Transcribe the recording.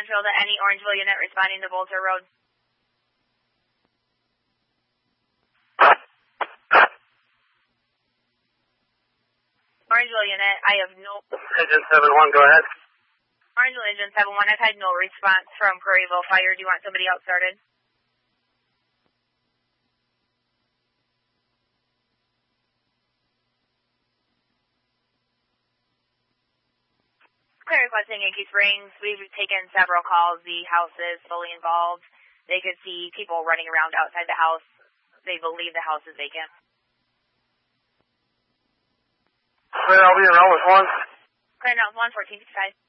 Central to any Orangeville unit responding to Bolter Road. Orangeville unit, I have no... Engine 7-1, go ahead. Orangeville engine 7-1, I've had no response from Prairieville Fire. Do you want somebody else started? Clear requesting Yankee Springs. We've taken several calls. The house is fully involved. They could see people running around outside the house. They believe the house is vacant. Clear, I'll be in Elvis 1. Clear, now 1, 1455.